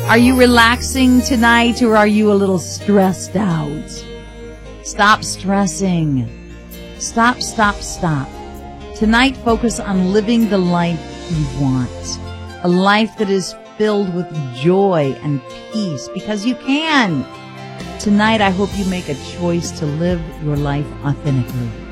Are you relaxing tonight, or are you a little stressed out? Stop stressing. Stop. Tonight, focus on living the life you want. A life that is filled with joy and peace, because you can. Tonight, I hope you make a choice to live your life authentically.